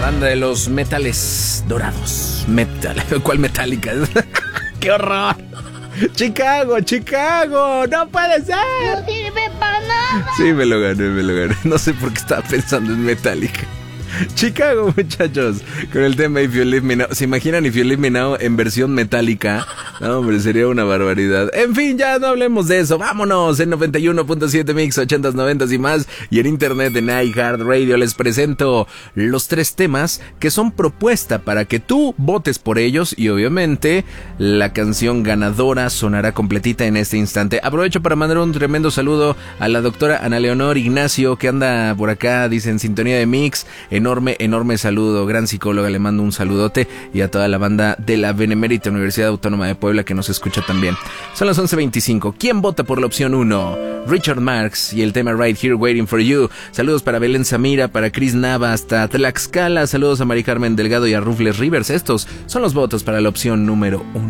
Banda de los metales dorados. ¿Cuál Metallica? ¡Qué horror! Chicago, no puede ser. No sirve para nada. Sí, me lo gané. No sé por qué estaba pensando en Metallica. Chicago, muchachos, con el tema If You Leave Me Now. ¿Se imaginan If You Leave Me Now en versión metálica? No, hombre, sería una barbaridad. En fin, ya no hablemos de eso. Vámonos en 91.7 Mix, 80s, 90s y más. Y en internet en iHeartRadio les presento los 3 temas que son propuesta para que tú votes por ellos. Y obviamente la canción ganadora sonará completita en este instante. Aprovecho para mandar un tremendo saludo a la doctora Ana Leonor Ignacio, que anda por acá, dice, en sintonía de Mix. Enorme saludo, gran psicóloga, le mando un saludote, y a toda la banda de la Benemérita Universidad Autónoma de Puebla que nos escucha también. Son las 11:25. ¿Quién vota por la opción 1? Richard Marx y el tema Right Here Waiting for You. Saludos para Belén Samira, para Chris Nava hasta Tlaxcala. Saludos a Mari Carmen Delgado y a Rufles Rivers. Estos son los votos para la opción número 1.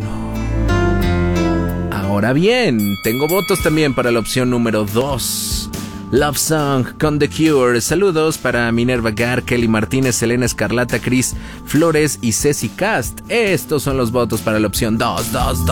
Ahora bien, tengo votos también para la opción número 2. Love Song con The Cure. Saludos para Minerva Gar, Kelly Martínez, Selena Escarlata, Cris Flores y Ceci Cast. Estos son los votos para la opción 2.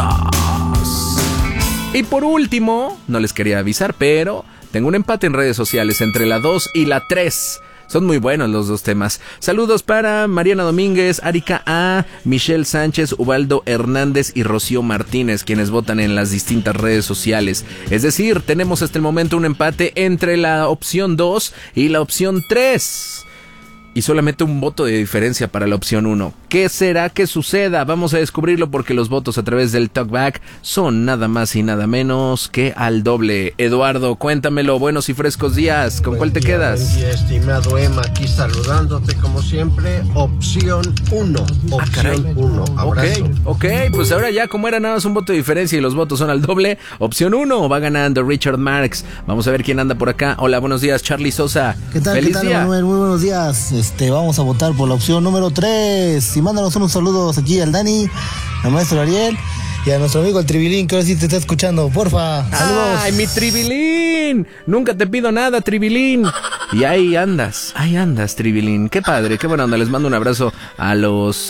Y por último, no les quería avisar, pero tengo un empate en redes sociales entre la 2 y la 3. Son muy buenos los 2 temas. Saludos para Mariana Domínguez, Arika A, Michelle Sánchez, Ubaldo Hernández y Rocío Martínez, quienes votan en las distintas redes sociales. Es decir, tenemos hasta el momento un empate entre la opción 2 y la opción 3. Y solamente un voto de diferencia para la opción 1. ¿Qué será que suceda? Vamos a descubrirlo porque los votos a través del Talkback son nada más y nada menos que al doble. Eduardo, cuéntamelo. Buenos y frescos días. ¿Con cuál te quedas? Buen día, estimado Emma, aquí saludándote como siempre. Opción 1. Opción 1. Abrazo. Ok, pues ahora ya como era nada más un voto de diferencia y los votos son al doble, opción 1 va ganando Richard Marx. Vamos a ver quién anda por acá. Hola, buenos días, Charlie Sosa. ¿Qué tal, feliz día. Manuel? Muy buenos días. Vamos a votar por la opción número 3. Y mándanos unos saludos aquí al Dani, al maestro Ariel y a nuestro amigo el Tribilín, que ahora sí te está escuchando. Porfa, saludos. ¡Ay, mi Tribilín! Nunca te pido nada, Tribilín. Y ahí andas, Tribilín. Qué padre, qué buena onda. Les mando un abrazo a los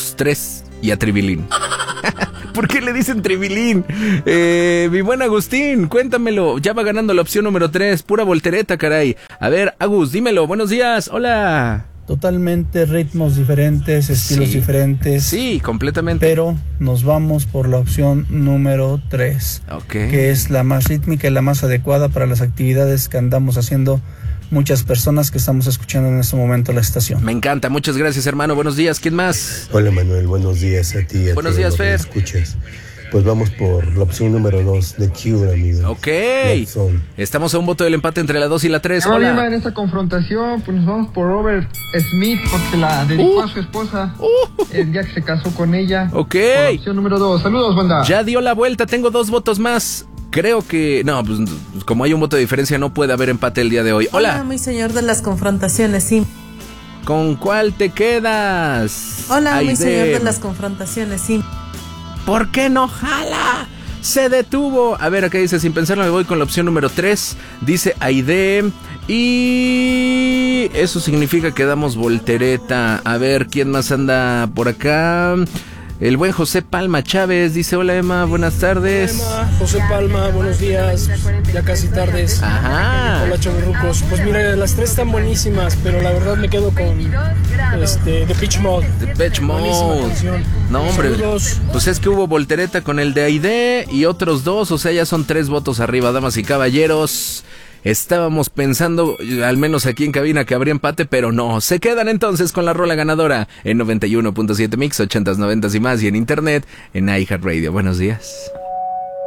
3 y a Tribilín. ¿Por qué le dicen Tribilín? Mi buen Agustín, cuéntamelo. Ya va ganando la opción número 3. Pura voltereta, caray. A ver, Agus, dímelo. Buenos días. Hola. Totalmente ritmos diferentes, estilos diferentes. Sí, completamente. Pero nos vamos por la opción número 3. Que es la más rítmica y la más adecuada para las actividades que andamos haciendo muchas personas que estamos escuchando en este momento la estación. Me encanta, muchas gracias, hermano. Buenos días, ¿quién más? Hola, Manuel, buenos días a ti. Buenos días, Fer. Escuchas. Pues vamos por la opción número 2, The Cure, amigo. Ok. Estamos a un voto del empate entre la 2 y la 3. Hola. En esta confrontación, pues nos vamos por Robert Smith, porque la dedicó a su esposa el día que se casó con ella. Ok. Por la opción número 2. Saludos, banda. Ya dio la vuelta, tengo 2 votos más. Creo que... No, pues como hay un voto de diferencia, no puede haber empate el día de hoy. Hola. Hola, mi señor de las confrontaciones, sí. ¿Con cuál te quedas? Hola, Aide. Mi señor de las confrontaciones, sí. ¿Por qué no jala? Se detuvo. A ver, acá dice, sin pensarlo me voy con la opción número 3. Dice Aide. Y eso significa que damos voltereta. A ver, ¿quién más anda por acá? El buen José Palma Chávez dice, hola Emma, buenas tardes. Hola Emma, José Palma, buenos días, ya casi tardes. Ajá. Hola chavorrucos, pues mira, las 3 están buenísimas, pero la verdad me quedo con Depeche Mode. Depeche Mode. No, hombre, saludos. Pues es que hubo voltereta con el de Aide y otros 2, o sea, ya son 3 votos arriba, damas y caballeros. Estábamos pensando, al menos aquí en cabina, que habría empate, pero no. Se quedan entonces con la rola ganadora en 91.7 Mix, 80s, 90s y más, y en internet en iHeartRadio. Buenos días.